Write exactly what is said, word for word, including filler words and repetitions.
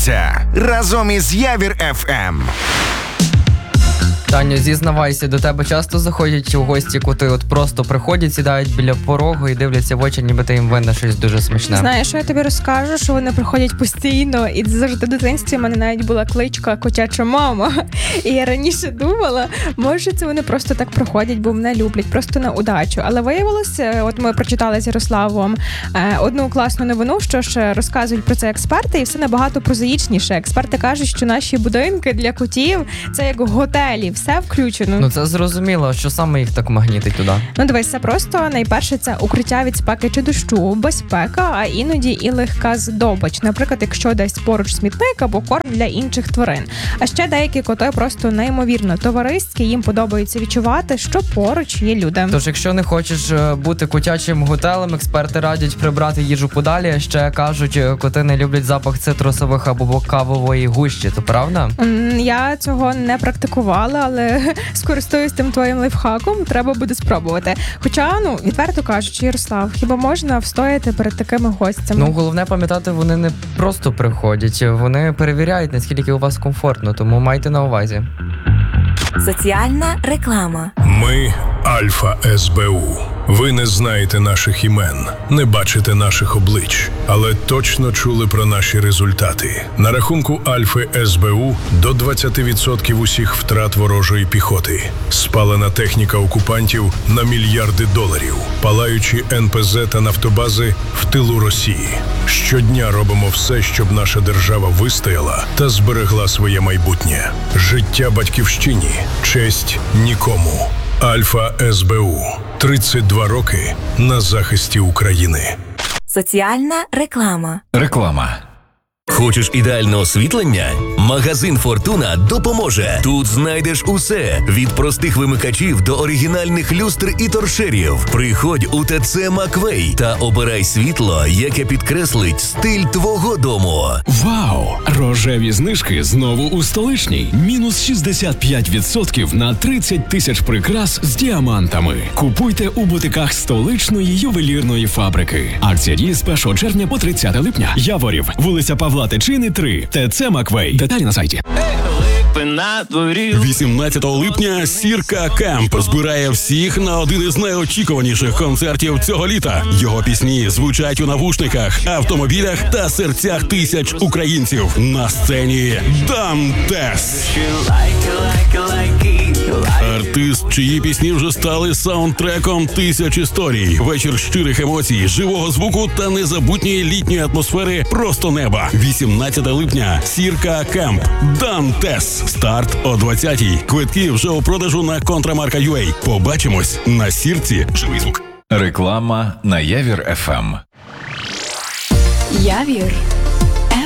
П'ятниця разом із Явір еф ем. Таню, зізнавайся, до тебе часто заходять у гості коти, от просто приходять, сідають біля порогу і дивляться в очі, ніби ти їм винна щось дуже смачне. Знаєш, що я тобі розкажу, що вони приходять постійно, і завжди в дитинстві в мене навіть була кличка «Котяча мама». І я раніше думала, може це вони просто так приходять, бо мене люблять, просто на удачу. Але виявилося, от ми прочитали з Ярославом одну класну новину, що ж розказують про це експерти, і все набагато прозаїчніше. Експерти кажуть, що наші будинки для котів – це як готелі, все включено. Ну це зрозуміло, що саме їх так магнітить туди. Ну дивись, це просто найперше це укриття від спеки чи дощу, безпека, а іноді і легка здобич. Наприклад, якщо десь поруч смітник або корм для інших тварин. А ще деякі коти просто неймовірно товариські, їм подобається відчувати, що поруч є люди. Тож, якщо не хочеш бути котячим готелем, експерти радять прибрати їжу подалі, а ще кажуть, коти не люблять запах цитрусових або кавової гущі, то правда? Я цього не практикувала, але скористуюсь тим твоїм лайфхаком, треба буде спробувати. Хоча, ну, відверто кажучи, Ярослав, хіба можна встояти перед такими гостями? Ну, головне пам'ятати, вони не просто приходять, вони перевіряють, наскільки у вас комфортно, тому майте на увазі. Соціальна реклама. Ми Альфа ес бе у. Ви не знаєте наших імен, не бачите наших облич, але точно чули про наші результати. На рахунку Альфи ес бе у до двадцять відсотків усіх втрат ворожої піхоти. Спалена техніка окупантів на мільярди доларів. Палаючі ен пе зет та нафтобази в тилу Росії. Щодня робимо все, щоб наша держава вистояла та зберегла своє майбутнє. Життя батьківщині. Честь нікому. Альфа ес бе у. тридцять два роки на захисті України. Соціальна реклама. Реклама. Хочеш ідеальне освітлення? Магазин «Фортуна» допоможе. Тут знайдеш усе – від простих вимикачів до оригінальних люстр і торшерів. Приходь у ТЦ «Маквей» та обирай світло, яке підкреслить стиль твого дому. Вау! Рожеві знижки знову у столичній. Мінус шістдесят п'ять відсотків на тридцять тисяч прикрас з діамантами. Купуйте у бутиках столичної ювелірної фабрики. Акція діє з першого червня по тридцяте липня. Яворів, вулиця Павла Тичини, три. ТЦ «Маквей». Деталі на сайті. вісімнадцятого липня Сірка Кемп збирає всіх на один із найочікуваніших концертів цього літа. Його пісні звучать у навушниках, автомобілях та серцях тисяч українців. На сцені Дантес. Артист, чиї пісні вже стали саундтреком тисяч історій. Вечір щирих емоцій, живого звуку та незабутньої літньої атмосфери просто неба. вісімнадцятого липня Сірка Кемп. Дантес. Старт о двадцятій. Квитки вже у продажу на контрамарка точка ю а. Побачимось на Сірці. Живий звук. Реклама на Явір еф ем. Явір